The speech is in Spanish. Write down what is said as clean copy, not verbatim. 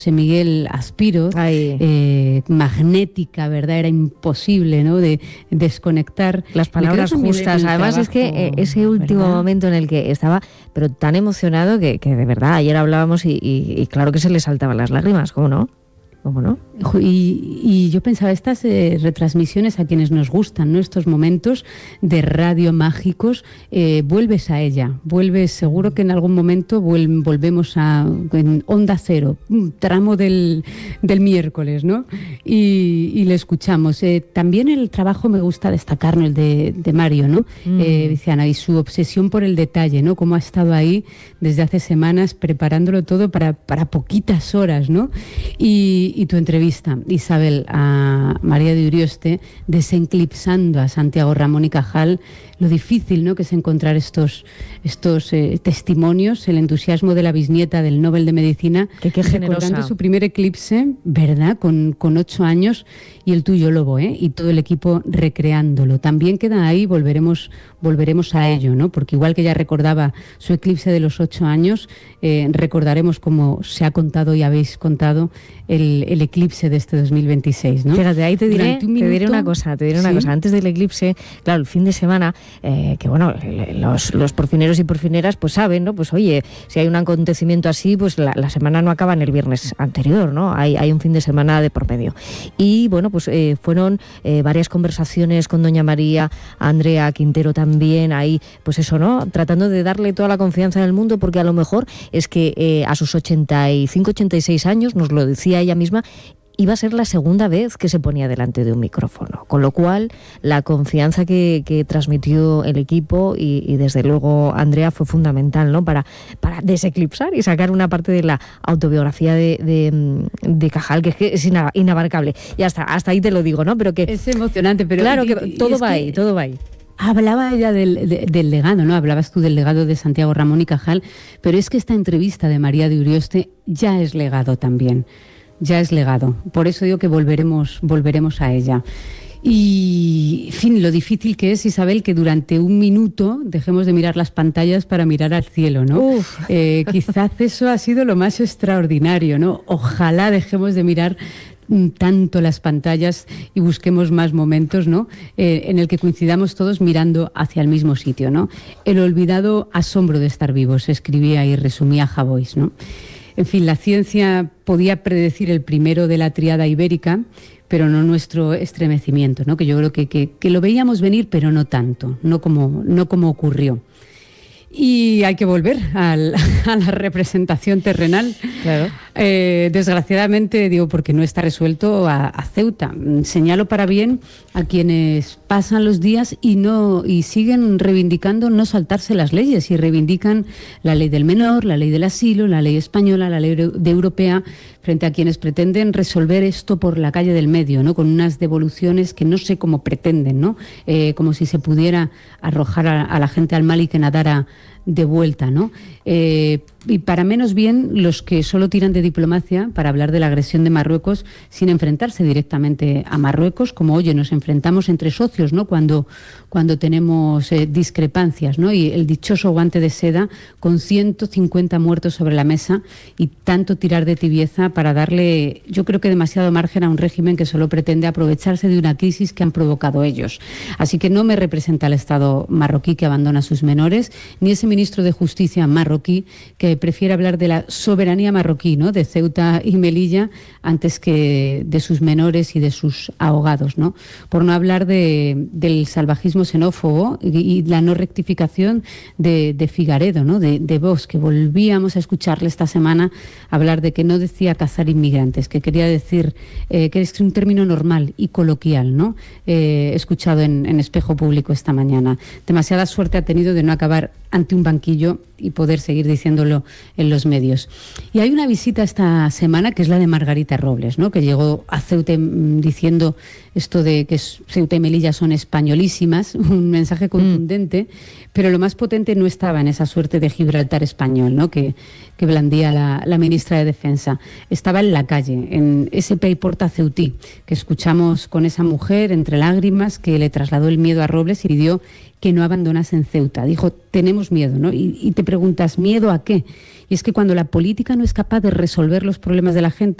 José Miguel Aspiro, magnética, ¿verdad? Era imposible, ¿no?, de desconectar. Las palabras justas. Además es que ese último, ¿verdad?, momento en el que estaba, pero tan emocionado que de verdad, ayer hablábamos y claro que se le saltaban las lágrimas, ¿cómo no? ¿Cómo no? Y yo pensaba, estas retransmisiones a quienes nos gustan, ¿no?, estos momentos de radio mágicos, vuelves a ella, seguro que en algún momento volvemos en Onda Cero, un tramo del miércoles, ¿no? Y le escuchamos. También el trabajo me gusta destacar, ¿no?, el de Mario, ¿no? Viciana, y su obsesión por el detalle, ¿no? Cómo ha estado ahí desde hace semanas preparándolo todo para poquitas horas, ¿no? Y tu entrevista, Isabel, a María de Urioste, desenclipsando a Santiago Ramón y Cajal, lo difícil, ¿no?, que es encontrar estos testimonios, el entusiasmo de la bisnieta del Nobel de Medicina, qué recordando su primer eclipse, ¿verdad?, con 8 años, y el tuyo, Lobo, y todo el equipo recreándolo. También queda ahí, volveremos a ello, ¿no?, porque igual que ella recordaba su eclipse de los 8 años, recordaremos, como se ha contado y habéis contado, el eclipse de este 2026, ¿no? Fíjate, ahí te diré una cosa. Antes del eclipse, claro, el fin de semana, que bueno, los porcineros y porcineras pues saben, ¿no? Pues oye, si hay un acontecimiento así, pues la semana no acaba en el viernes anterior, ¿no? Hay un fin de semana de por medio. Y bueno, pues fueron varias conversaciones con doña María, Andrea Quintero también, ahí, pues eso, ¿no?, tratando de darle toda la confianza del mundo, porque a lo mejor es que a sus 85, 86 años, nos lo decía ella misma, iba a ser la segunda vez que se ponía delante de un micrófono, con lo cual la confianza que transmitió el equipo y desde luego Andrea fue fundamental, ¿no?, para deseclipsar y sacar una parte de la autobiografía de Cajal, que es inabarcable. Y hasta ahí te lo digo, ¿no? Pero que es emocionante, pero claro que todo va ahí. Hablaba ella del legado, ¿no? Hablabas tú del legado de Santiago Ramón y Cajal, pero es que esta entrevista de María de Urioste ya es legado también. Ya es legado. Por eso digo que volveremos a ella. Y, en fin, lo difícil que es, Isabel, que durante un minuto dejemos de mirar las pantallas para mirar al cielo, ¿no? Quizás eso ha sido lo más extraordinario, ¿no? Ojalá dejemos de mirar tanto las pantallas y busquemos más momentos, ¿no?, en el que coincidamos todos mirando hacia el mismo sitio, ¿no? El olvidado asombro de estar vivos, escribía y resumía Javois, ¿no? En fin, la ciencia podía predecir el primero de la tríada ibérica, pero no nuestro estremecimiento, ¿no?, que yo creo que lo veíamos venir, pero no tanto, no como ocurrió. Y hay que volver a la representación terrenal. Claro. Desgraciadamente, digo, porque no está resuelto, a Ceuta. Señalo para bien a quienes pasan los días y siguen reivindicando no saltarse las leyes, y reivindican la ley del menor, la ley del asilo, la ley española, la ley europea, frente a quienes pretenden resolver esto por la calle del medio, ¿no?, con unas devoluciones que no sé cómo pretenden, ¿no? Como si se pudiera arrojar a la gente al mal y que nadara de vuelta, ¿no? Y para menos bien los que solo tiran de diplomacia para hablar de la agresión de Marruecos sin enfrentarse directamente a Marruecos, como oye, nos enfrentamos entre socios, ¿no?, cuando tenemos discrepancias, ¿no? Y el dichoso guante de seda con 150 muertos sobre la mesa y tanto tirar de tibieza para darle, yo creo que demasiado margen a un régimen que solo pretende aprovecharse de una crisis que han provocado ellos. Así que no me representa el Estado marroquí que abandona a sus menores, ni ese ministro de Justicia marroquí que prefiere hablar de la soberanía marroquí, ¿no?, de Ceuta y Melilla, antes que de sus menores y de sus ahogados, ¿no? Por no hablar del salvajismo xenófobo y la no rectificación de Figaredo, ¿no?, de Vox, que volvíamos a escucharle esta semana hablar de que no decía cazar inmigrantes, que quería decir que es un término normal y coloquial, ¿no? Escuchado en Espejo Público esta mañana. Demasiada suerte ha tenido de no acabar ante un banquillo y poder seguir diciéndolo en los medios. Y hay una visita esta semana que es la de Margarita Robles, ¿no?, que llegó a Ceuta diciendo esto de que Ceuta y Melilla son españolísimas, un mensaje contundente, pero lo más potente no estaba en esa suerte de Gibraltar español, ¿no?, que blandía la ministra de Defensa. Estaba en la calle, en ese Pei Porta ceutí, que escuchamos con esa mujer entre lágrimas que le trasladó el miedo a Robles y pidió que no abandonase en Ceuta. Dijo tenemos miedo, ¿no? Y te preguntas, ¿miedo a qué? Y es que cuando la política no es capaz de resolver los problemas de la gente,